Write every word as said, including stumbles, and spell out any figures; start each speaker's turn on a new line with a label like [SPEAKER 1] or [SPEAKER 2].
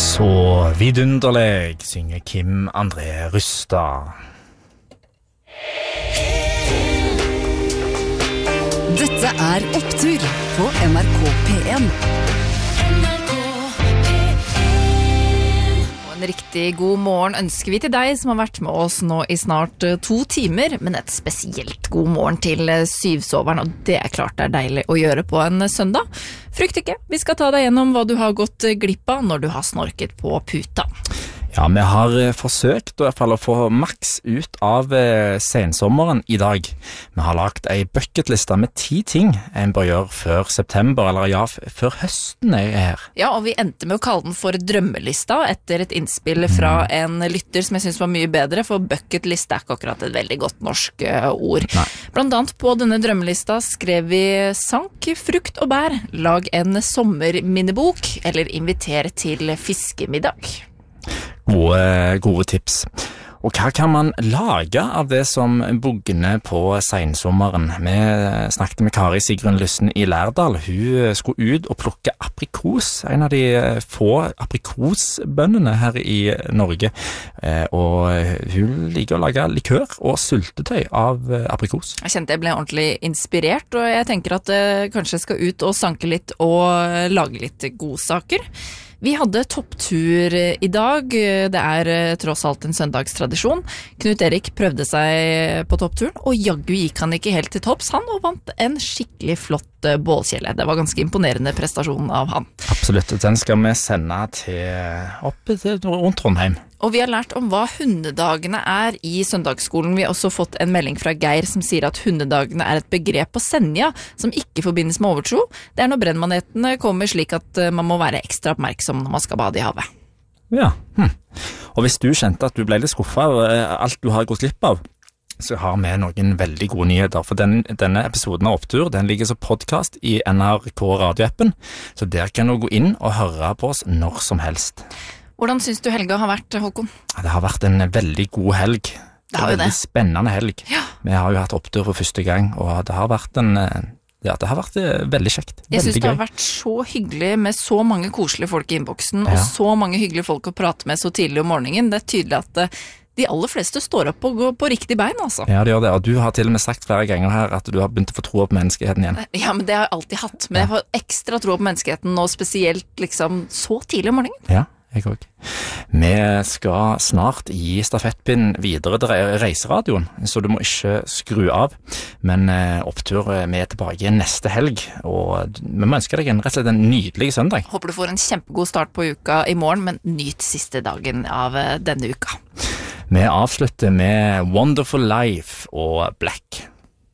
[SPEAKER 1] Så vidunderlig synger Kim André Rustad.
[SPEAKER 2] Dette er Opptur på N R K P en.
[SPEAKER 3] En riktig god morgen ønsker vi til deg som har vært med oss nå i snart to timer, men et spesielt god morgen til syvsoveren, og det er klart det er deilig å gjøre på en søndag. Frykt ikke, vi skal ta deg gjennom hva du har gått glipp av når du har snorket på puta.
[SPEAKER 1] Ja, vi har forsøkt i hvert fall å få maks ut av sensommeren i dag. Vi har lagt en bucketliste med ti ting en bør gjøre før september, eller ja, før høsten er her.
[SPEAKER 3] Ja, og vi endte med å kalle den for drømmelista etter et innspill fra en lytter som jeg synes var mye bedre, for bucketlist er ikke akkurat et veldig godt norsk ord.
[SPEAKER 1] Nei.
[SPEAKER 3] Blant annet på denne drømmelista skrev vi sank, frukt og bær, lag en sommerminnebok, eller inviter til fiskemiddag.
[SPEAKER 1] Gode, gode tips. Og hva kan man lage av det som bugner på sensommeren? Vi snakket med Kari Sigrun Lyssen i Lærdal. Hun skulle ut og plukke aprikos, en av de få aprikosbøndene her i Norge. Og hun liker å lage likør og syltetøy av aprikos.
[SPEAKER 3] Jeg kjente jeg ble ordentlig inspirert, og jeg tenker at jeg kanskje skal ut og sanke litt og lage litt godsaker. Vi hadde topptur i dag, det er tross alt en søndagstradisjon. Knut Erik prøvde seg på toppturen, og jaggu gikk han ikke helt til topps, han, og vant en skikkelig flott bålkjele. Det var ganske imponerende prestasjon av han.
[SPEAKER 1] Absolutt, den skal vi sende til, opp til rundt Trondheim.
[SPEAKER 3] Og vi har lært om hva hundedagene er i søndagsskolen. Vi har også fått en melding fra Geir som sier at hundedagene er et begrep på Senja som ikke forbindes med overtro. Det er når brennmanetene kommer slik at man må være ekstra oppmerksom når man skal bade i havet.
[SPEAKER 1] Ja, hm. Og hvis du kjente at du ble litt skuffet av alt du har gått glipp av, så har vi noen veldig gode nyheter. For den, denne episoden av Opptur, den ligger som podcast i N R K radioappen, så der kan du gå inn og høre på oss når som helst.
[SPEAKER 3] Hvordan synes du helga har vært, Håkon?
[SPEAKER 1] Det har vært en veldig god helg.
[SPEAKER 3] Det har jo det.
[SPEAKER 1] En veldig spennende helg.
[SPEAKER 3] Ja.
[SPEAKER 1] Vi har jo hatt opptur for første gang, og det har vært en... Ja, det har vært veldig kjekt.
[SPEAKER 3] Jeg synes
[SPEAKER 1] veldig
[SPEAKER 3] det har
[SPEAKER 1] gøy.
[SPEAKER 3] vært så hyggelig med så mange koselige folk i innboksen,
[SPEAKER 1] Ja.
[SPEAKER 3] og så mange hyggelige folk å prate med så tidlig om morgenen. Det er tydelig at de aller fleste står opp og går på riktig bein, altså.
[SPEAKER 1] Ja, det gjør det, og du har til og med sagt flere ganger her at du har begynt å få tro på menneskeheten igjen.
[SPEAKER 3] Ja, men det har jeg alltid hatt. Men jeg får ekstra tro på menneskeheten, og spesielt liksom så tidlig om morgenen.
[SPEAKER 1] Ja, jeg også. Vi skal snart gi stafettpinn videre til reiseradioen, så du må ikke skru av. Men eh, opptur vi er tilbake igjen neste helg, og vi må ønske deg en, rett og slett en nydelig søndag.
[SPEAKER 3] Håper du får en kjempegod start på uka i morgen, men nyt siste dagen av denne uka.
[SPEAKER 1] Vi avslutter med Wonderful Life og Black.